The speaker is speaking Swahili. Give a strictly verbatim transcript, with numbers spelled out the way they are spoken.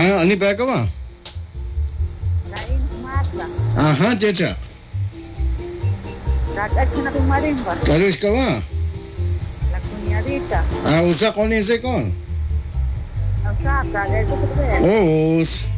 Ah, ani ba ka ba? Lain mata. Aha, checha. Dagat na kung marimba. Kaluis ka ba? La cuñadita. Ah, usa con ese con. Ang saka, dahil ko po. Os.